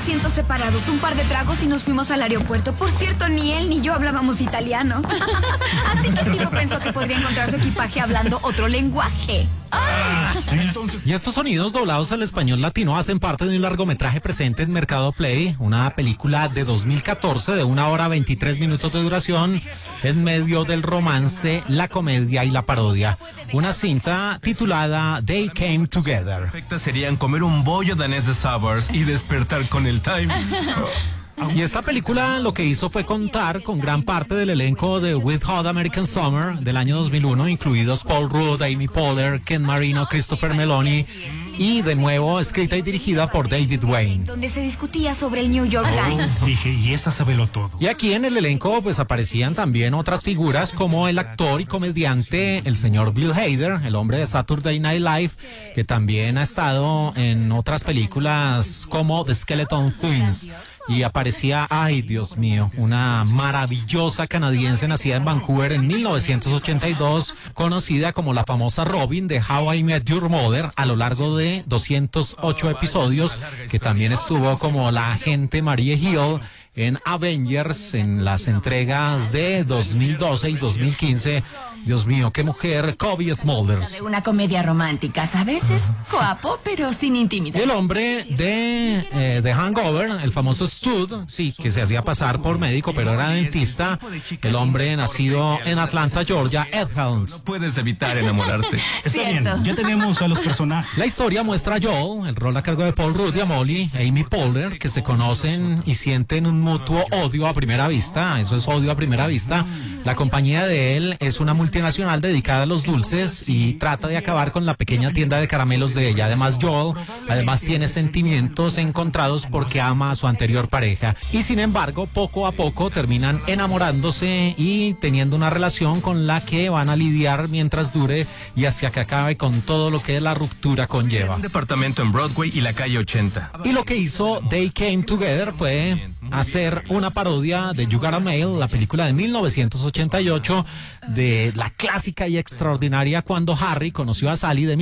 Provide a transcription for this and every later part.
asientos separados, un par de tragos y nos fuimos al aeropuerto. Por cierto, ni él ni yo hablábamos italiano. Así que el tipo pensó que podría encontrar su equipaje hablando otro lenguaje. Entonces... Y estos sonidos doblados al español latino hacen parte de un largometraje presente en Mercado Play, una película de 2014 de 1 hora 23 minutos de duración, en medio del romance, la comedia y la parodia. Una cinta titulada They Came Together. Perfectas serían comer un bollo danés de Sabers y despertar con el Times. Y esta película lo que hizo fue contar con gran parte del elenco de With Hot American Summer del año 2001, incluidos Paul Rudd, Amy Poehler, Ken Marino, Christopher Meloni, y de nuevo escrita y dirigida por David Wayne. Donde se discutía sobre el New York Times. Dije, y esa sabelo todo. Y aquí en el elenco pues aparecían también otras figuras como el actor y comediante el señor Bill Hader, el hombre de Saturday Night Live, que también ha estado en otras películas como The Skeleton Twins. Y aparecía, ay Dios mío, una maravillosa canadiense nacida en Vancouver en 1982, conocida como la famosa Robin de How I Met Your Mother a lo largo de 208 episodios, que también estuvo como la agente Marie Hill en Avengers en las entregas de 2012 y 2015. Dios mío, qué mujer, Cobie Smulders. De una comedia romántica, ¿sabes? Es guapo, pero sin intimidad. El hombre de Hangover, el famoso Stud, sí, que se hacía pasar por médico, pero era dentista. El hombre nacido en Atlanta, Georgia, Ed Helms. No puedes evitar enamorarte. Está bien, ya tenemos a los personajes. La historia muestra a Joel, el rol a cargo de Paul Rudd y a Molly, Amy Poehler, que se conocen y sienten un mutuo odio a primera vista. Eso es odio a primera vista. La compañía de él es una multinacional dedicada a los dulces y trata de acabar con la pequeña tienda de caramelos de ella. Además, Joel tiene sentimientos encontrados porque ama a su anterior pareja. Y sin embargo, poco a poco terminan enamorándose y teniendo una relación con la que van a lidiar mientras dure y hacia que acabe con todo lo que la ruptura conlleva. Un departamento en Broadway y la calle 80. Y lo que hizo They Came Together fue hacer una parodia de You Got a Mail, la película de 1988, de la clásica y extraordinaria Cuando Harry conoció a Sally de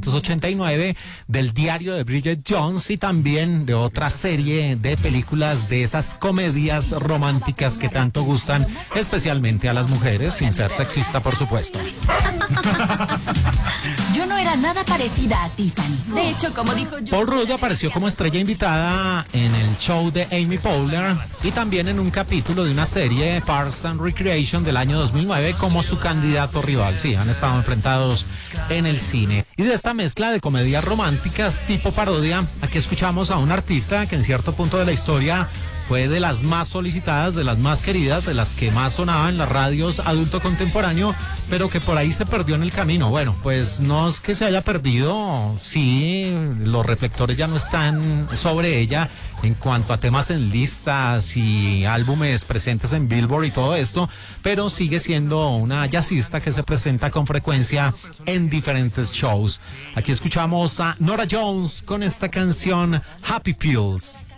1989, del diario de Bridget Jones y también de otra serie de películas de esas comedias románticas que tanto gustan, especialmente a las mujeres, sin ser sexista, por supuesto. Yo no era nada parecida a Tiffany. De hecho, como dijo Paul Rudd apareció como estrella invitada en el show de Amy Poehler y también en un capítulo de una serie, Parks and Recreation, del año 2009, como su candidato rival. Sí, han estado enfrentados en el cine. Y de esta mezcla de comedias románticas tipo parodia, aquí escuchamos a un artista que en cierto punto de la historia fue de las más solicitadas, de las más queridas, de las que más sonaban en las radios adulto contemporáneo, pero que por ahí se perdió en el camino. Bueno, pues no es que se haya perdido, sí, los reflectores ya no están sobre ella en cuanto a temas en listas y álbumes presentes en Billboard y todo esto, pero sigue siendo una jazzista que se presenta con frecuencia en diferentes shows. Aquí escuchamos a Norah Jones con esta canción Happy Pills.